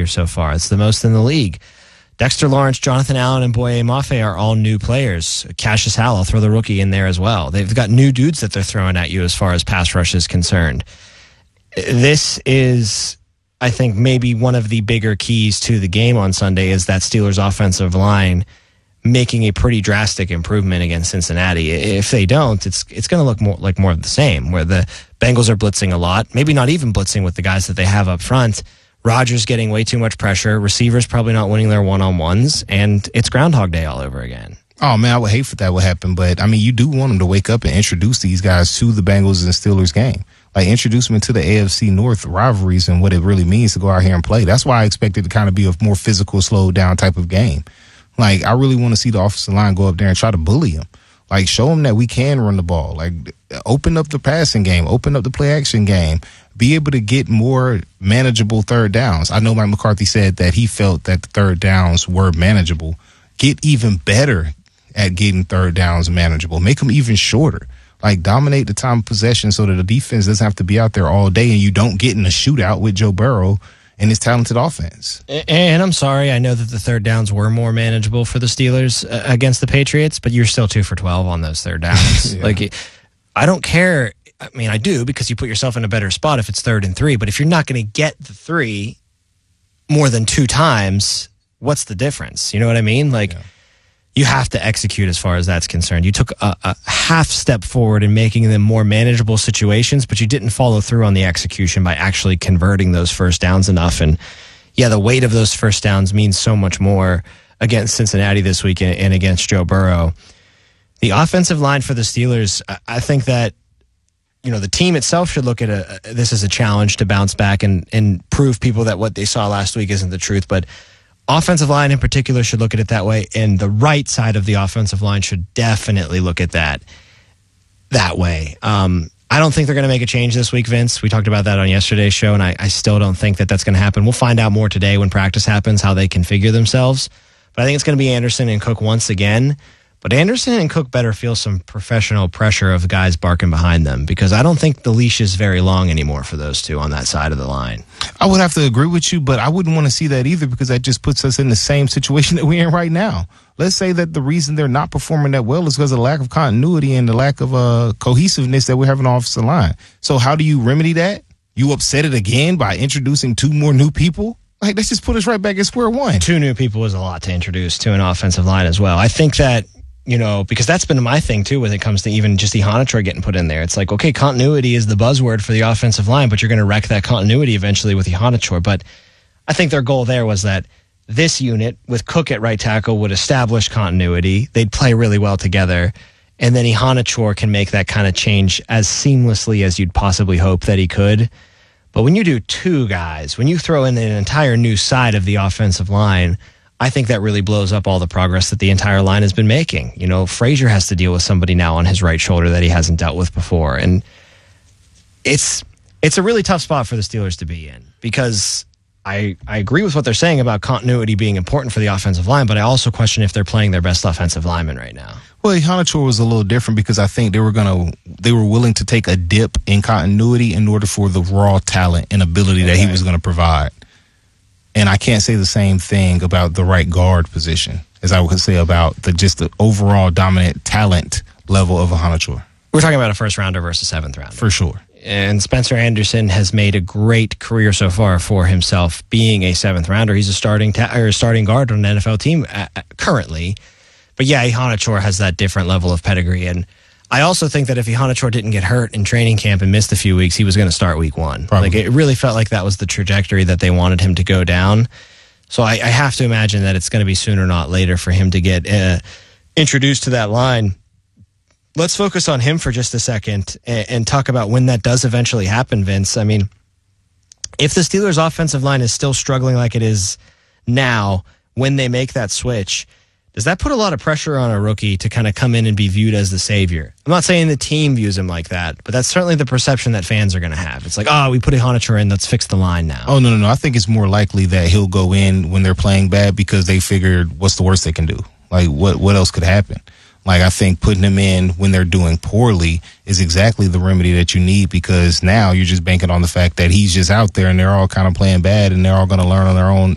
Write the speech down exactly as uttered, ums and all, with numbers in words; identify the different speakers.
Speaker 1: so far. It's the most in the league. Dexter Lawrence, Jonathan Allen, and Boye Mafe are all new players. Cassius Howell, I'll throw the rookie in there as well. They've got new dudes that they're throwing at you as far as pass rush is concerned. This is, I think, maybe one of the bigger keys to the game on Sunday is that Steelers offensive line making a pretty drastic improvement against Cincinnati. If they don't, it's it's going to look more like more of the same, where the Bengals are blitzing a lot, maybe not even blitzing with the guys that they have up front. Rodgers getting way too much pressure, receivers probably not winning their one-on-ones, and it's Groundhog Day all over again.
Speaker 2: Oh, man, I would hate for that would happen, but, I mean, you do want them to wake up and introduce these guys to the Bengals and Steelers game. Like, introduce them into the A F C North rivalries and what it really means to go out here and play. That's why I expect it to kind of be a more physical, slowed down type of game. Like, I really want to see the offensive line go up there and try to bully them. Like, show them that we can run the ball. Like, open up the passing game, open up the play-action game, be able to get more manageable third downs. I know Mike McCarthy said that he felt that the third downs were manageable. Get even better at getting third downs manageable. Make them even shorter. Like, dominate the time of possession so that the defense doesn't have to be out there all day and you don't get in a shootout with Joe Burrow and his talented offense.
Speaker 1: And I'm sorry, I know that the third downs were more manageable for the Steelers uh, against the Patriots, but you're still two for twelve on those third downs. yeah. Like, I don't care. I mean, I do, because you put yourself in a better spot if it's third and three, but if you're not going to get the three more than two times, what's the difference? You know what I mean? Like, yeah. You have to execute as far as that's concerned. You took a, a half step forward in making them more manageable situations, but you didn't follow through on the execution by actually converting those first downs enough. And yeah, the weight of those first downs means so much more against Cincinnati this week and against Joe Burrow. The offensive line for the Steelers, I think that, you know, the team itself should look at a, this as a challenge to bounce back and, and prove people that what they saw last week isn't the truth. But offensive line in particular should look at it that way, and the right side of the offensive line should definitely look at that that way. Um, I don't think they're going to make a change this week, Vince. We talked about that on yesterday's show, and I, I still don't think that that's going to happen. We'll find out more today when practice happens, how they configure themselves. But I think it's going to be Anderson and Cook once again. But Anderson and Cook better feel some professional pressure of guys barking behind them, because I don't think the leash is very long anymore for those two on that side of the line.
Speaker 2: I would have to agree with you, but I wouldn't want to see that either, because that just puts us in the same situation that we're in right now. Let's say that the reason they're not performing that well is because of the lack of continuity and the lack of uh, cohesiveness that we have in the offensive line. So how do you remedy that? You upset it again by introducing two more new people? Like, let's just put us right back at square one.
Speaker 1: Two new people is a lot to introduce to an offensive line as well. I think that, you know, because that's been my thing too when it comes to even just Ihanacho getting put in there. It's like, okay, continuity is the buzzword for the offensive line, but you're going to wreck that continuity eventually with Ihanacho. But I think their goal there was that this unit with Cook at right tackle would establish continuity. They'd play really well together. And then Ihanacho can make that kind of change as seamlessly as you'd possibly hope that he could. But when you do two guys, when you throw in an entire new side of the offensive line, I think that really blows up all the progress that the entire line has been making. You know, Frazier has to deal with somebody now on his right shoulder that he hasn't dealt with before. And it's it's a really tough spot for the Steelers to be in, because I, I agree with what they're saying about continuity being important for the offensive line, but I also question if they're playing their best offensive lineman right now.
Speaker 2: Well, Ihanacho was a little different because I think they were gonna they were willing to take a dip in continuity in order for the raw talent and ability okay. that he was going to provide. And I can't say the same thing about the right guard position as I would say about the just the overall dominant talent level of Ihanacho.
Speaker 1: We're talking about a first rounder versus seventh rounder.
Speaker 2: For sure.
Speaker 1: And Spencer Anderson has made a great career so far for himself being a seventh rounder. He's a starting ta- or a starting guard on an N F L team uh, currently. But yeah, Ihanacho has that different level of pedigree. And I also think that if Ihanacho didn't get hurt in training camp and missed a few weeks, he was going to start week one. Probably. Like, it really felt like that was the trajectory that they wanted him to go down. So I, I have to imagine that it's going to be sooner, not later, for him to get uh, introduced to that line. Let's focus on him for just a second and, and talk about when that does eventually happen, Vince. I mean, if the Steelers' offensive line is still struggling like it is now when they make that switch, does that put a lot of pressure on a rookie to kind of come in and be viewed as the savior? I'm not saying the team views him like that, but that's certainly the perception that fans are going to have. It's like, oh, we put Ihanacho in, let's fix the line now.
Speaker 2: Oh, no, no, no. I think it's more likely that he'll go in when they're playing bad because they figured what's the worst they can do? Like, what, what else could happen? Like, I think putting them in when they're doing poorly is exactly the remedy that you need, because now you're just banking on the fact that he's just out there and they're all kind of playing bad and they're all going to learn on their own